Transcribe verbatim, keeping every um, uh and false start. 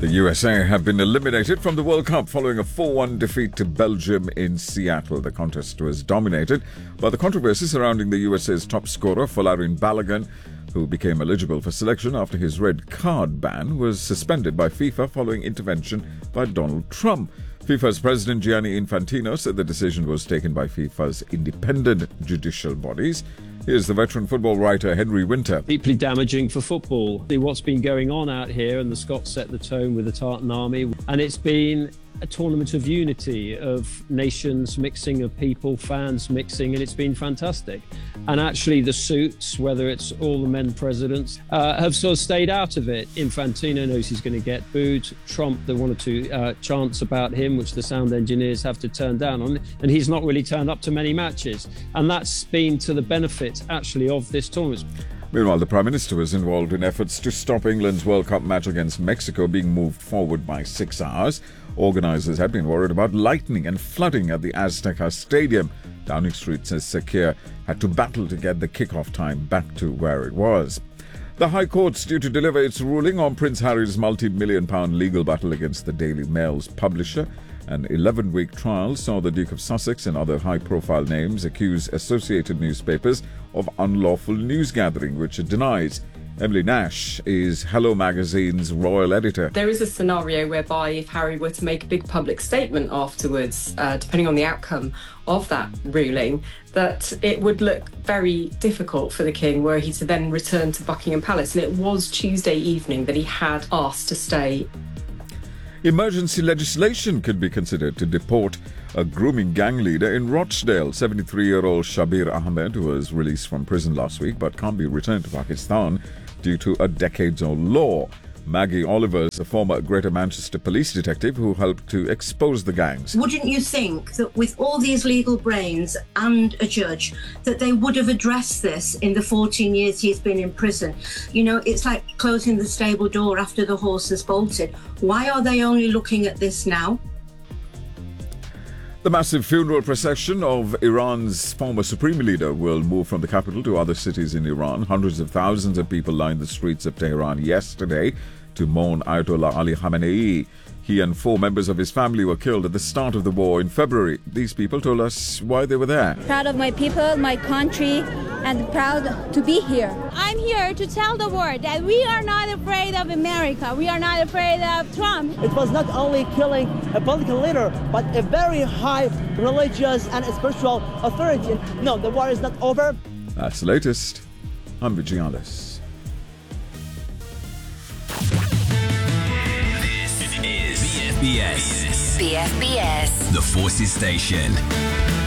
The U S A have been eliminated from the World Cup following a four one defeat to Belgium in Seattle. The contest was dominated by the controversy surrounding the U S A's top scorer, Folarin Balogun, who became eligible for selection after his red card ban was suspended by FIFA following intervention by Donald Trump. FIFA's president Gianni Infantino said the decision was taken by FIFA's independent judicial bodies. Here's the veteran football writer Henry Winter. Deeply damaging for football. What's been going on out here, and the Scots set the tone with the Tartan Army, and it's been a tournament of unity, of nations mixing, of people, fans mixing, and it's been fantastic. And actually the suits, whether it's all the men presidents, uh, have sort of stayed out of it. Infantino knows he's going to get booed. Trump, there are one or two uh, chants about him, which the sound engineers have to turn down on, and he's not really turned up to many matches. And that's been to the benefit, actually, of this tournament. Meanwhile, the Prime Minister was involved in efforts to stop England's World Cup match against Mexico being moved forward by six hours. Organisers had been worried about lightning and flooding at the Azteca Stadium. Downing Street says Sakir had to battle to get the kickoff time back to where it was. The High Court's due to deliver its ruling on Prince Harry's multi-million pound legal battle against the Daily Mail's publisher. An eleven-week trial saw the Duke of Sussex and other high-profile names accuse Associated Newspapers of unlawful news gathering, which it denies. Emily Nash is Hello Magazine's royal editor. There is a scenario whereby if Harry were to make a big public statement afterwards, uh, depending on the outcome of that ruling, that it would look very difficult for the King were he to then return to Buckingham Palace. And it was Tuesday evening that he had asked to stay. Emergency legislation could be considered to deport a grooming gang leader in Rochdale. seventy-three-year-old Shabir Ahmed was released from prison last week but can't be returned to Pakistan due to a decades-old law. Maggie Oliver is a former Greater Manchester police detective who helped to expose the gangs. Wouldn't you think that with all these legal brains and a judge, that they would have addressed this in the fourteen years he's been in prison? You know, it's like closing the stable door after the horse has bolted. Why are they only looking at this now? The massive funeral procession of Iran's former supreme leader will move from the capital to other cities in Iran. Hundreds of thousands of people lined the streets of Tehran yesterday to mourn Ayatollah Ali Khamenei. He and four members of his family were killed at the start of the war in February. These people told us why they were there. Proud of my people, my country, and proud to be here. I'm here to tell the world that we are not afraid of America. We are not afraid of Trump. It was not only killing a political leader, but a very high religious and spiritual authority. No, the war is not over. That's the latest. I'm Vijayalis. This is B F B S. B F B S. The Forces Station.